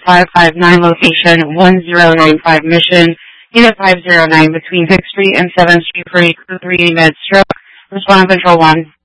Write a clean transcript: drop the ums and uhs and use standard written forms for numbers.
559 location 1095 mission, unit 509 between 6th Street and 7th Street for a crew 3 med stroke. Respond control 1.